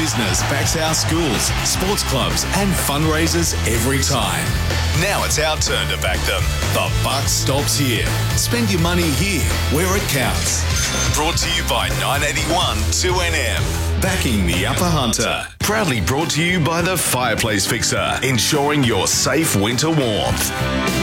business backs our schools, sports clubs and fundraisers every time. Now it's our turn to back them. The buck stops here. Spend your money here, where it counts. Brought to you by 981 2NM. Backing the Upper Hunter. Proudly brought to you by the Fireplace Fixer, ensuring your safe winter warmth.